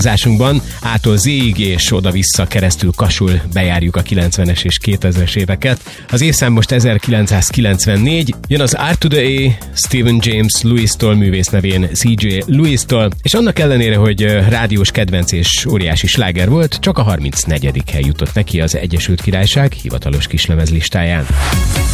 utazásunkban A-tól Z-ig és oda-vissza keresztül kasul bejárjuk a 90-es és 2000-es éveket. Az évszám most 1994, jön az R to the A, Stephen James Lewis-tól, művész nevén CJ Lewis-tól, és annak ellenére, hogy rádiós kedvenc és óriási sláger volt, csak a 34. hely jutott neki az Egyesült Királyság hivatalos kislemezlistáján.